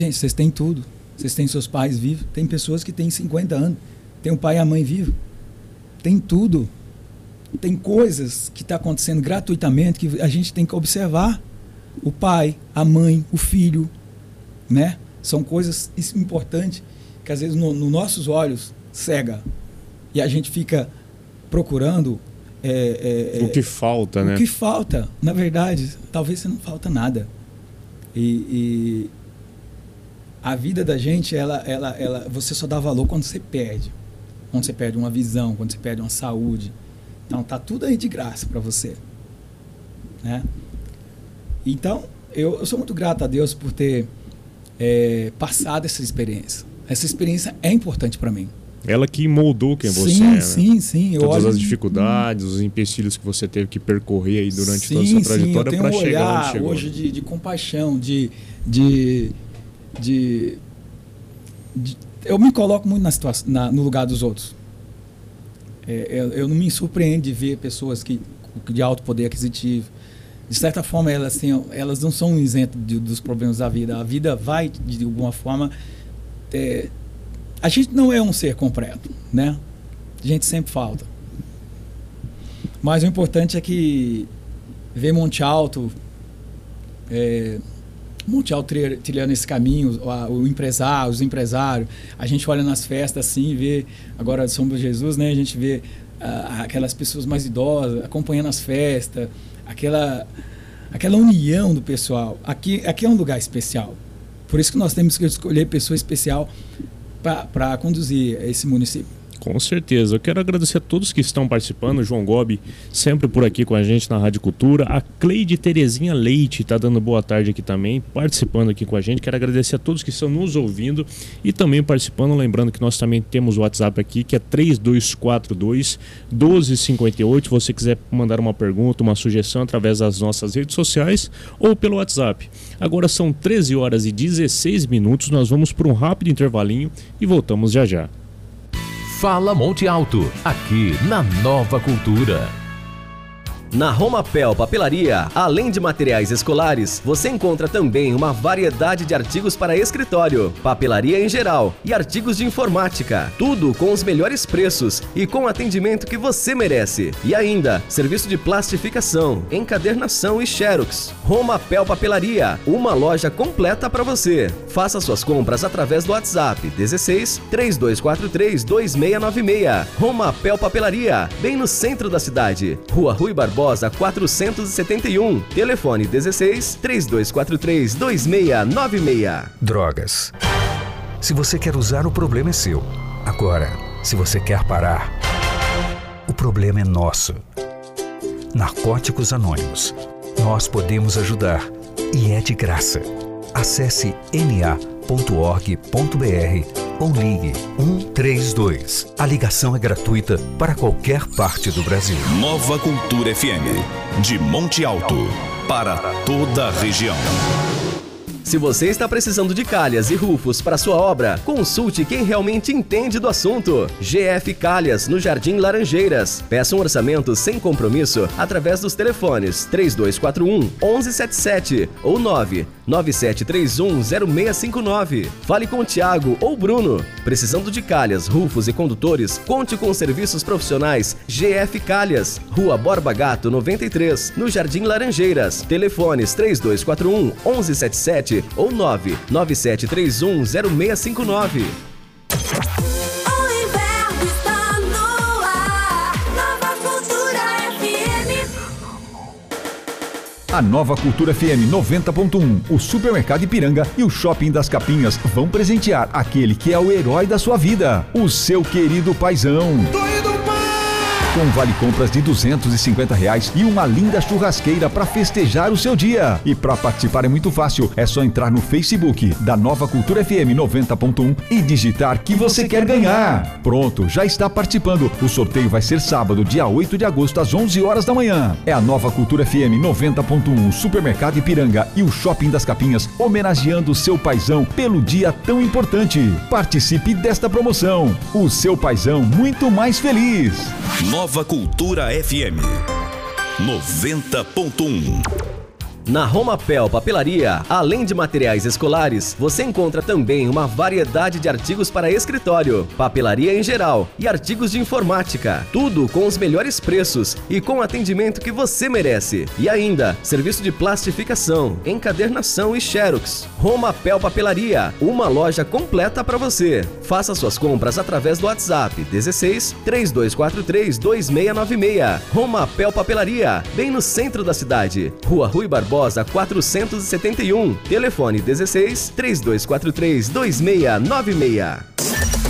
Gente, vocês têm tudo. Vocês têm seus pais vivos. Tem pessoas que têm 50 anos. Tem o pai e a mãe vivos. Tem tudo. Tem coisas que estão acontecendo gratuitamente que a gente tem que observar. O pai, a mãe, o filho, né? São coisas importantes que às vezes nos nossos olhos cega. E a gente fica procurando... o que falta, né? O que falta. Na verdade, talvez não falta nada. E a vida da gente, você só dá valor quando você perde. Quando você perde uma visão, quando você perde uma saúde. Então, tá tudo aí de graça para você. Né? Então, eu sou muito grato a Deus por ter passado essa experiência. Essa experiência é importante para mim. Ela que moldou quem você é, né? Sim. Todas as dificuldades, os empecilhos que você teve que percorrer aí durante toda a sua trajetória para chegar onde chegou. Hoje de compaixão, eu me coloco muito no lugar dos outros. Eu não me surpreendo de ver pessoas de alto poder aquisitivo. De certa forma, elas não são isentas dos problemas da vida. A vida vai, de alguma forma... a gente não é um ser completo, né? A gente sempre falta. Mas o importante é que ver Monte Alto trilhando esse caminho, os empresários, a gente olha nas festas assim, vê, agora São Jesus, né? A gente vê aquelas pessoas mais idosas acompanhando as festas, aquela união do pessoal. Aqui é um lugar especial. Por isso que nós temos que escolher pessoa especial para conduzir esse município. Com certeza. Eu quero agradecer a todos que estão participando. O João Gobi sempre por aqui com a gente na Rádio Cultura. A Cleide Terezinha Leite está dando boa tarde aqui também, participando aqui com a gente. Quero agradecer a todos que estão nos ouvindo e também participando. Lembrando que nós também temos o WhatsApp aqui, que é 3242-1258. Se você quiser mandar uma pergunta, uma sugestão através das nossas redes sociais ou pelo WhatsApp. Agora são 13 horas e 16 minutos. Nós vamos para um rápido intervalinho e voltamos já já. Fala Monte Alto, aqui na Nova Cultura. Na Romapel Papelaria, além de materiais escolares, você encontra também uma variedade de artigos para escritório, papelaria em geral e artigos de informática. Tudo com os melhores preços e com o atendimento que você merece. E ainda, serviço de plastificação, encadernação e xerox. Romapel Papelaria, uma loja completa para você. Faça suas compras através do WhatsApp 16 3243 2696. Romapel Papelaria, bem no centro da cidade. Rua Rui Barbosa 471, telefone 16 3243 2696. Drogas. Se você quer usar, o problema é seu. Agora, se você quer parar, o problema é nosso. Narcóticos Anônimos. Nós podemos ajudar e é de graça. Acesse na.org.br ou ligue 132. A ligação é gratuita para qualquer parte do Brasil. Nova Cultura FM, de Monte Alto, para toda a região. Se você está precisando de calhas e rufos para sua obra, consulte quem realmente entende do assunto. GF Calhas, no Jardim Laranjeiras. Peça um orçamento sem compromisso através dos telefones 3241-1177 ou 99731-0659. Fale com o Thiago ou Bruno. Precisando de calhas, rufos e condutores, conte com os serviços profissionais GF Calhas. Rua Borba Gato 93, no Jardim Laranjeiras. Telefones 3241-1177 ou 99731-0659. A Nova Cultura FM 90.1, o Supermercado Ipiranga e o Shopping das Capinhas vão presentear aquele que é o herói da sua vida, o seu querido paizão. Com vale compras de R$250 e uma linda churrasqueira para festejar o seu dia. E para participar é muito fácil, é só entrar no Facebook da Nova Cultura FM 90.1 e digitar que você quer ganhar. Pronto, já está participando. O sorteio vai ser sábado, dia 8 de agosto, às 11 horas da manhã. É a Nova Cultura FM 90.1, o Supermercado Ipiranga e o Shopping das Capinhas homenageando o seu paizão pelo dia tão importante. Participe desta promoção. O seu paizão muito mais feliz. Nova Cultura FM 90.1. Na Romapel Papelaria, além de materiais escolares, você encontra também uma variedade de artigos para escritório, papelaria em geral e artigos de informática. Tudo com os melhores preços e com o atendimento que você merece. E ainda, serviço de plastificação, encadernação e xerox. Romapel Papelaria, uma loja completa para você. Faça suas compras através do WhatsApp 16 3243 2696. Romapel Papelaria, bem no centro da cidade. Rua Rui Barbosa 471. Telefone 16 3243 2696.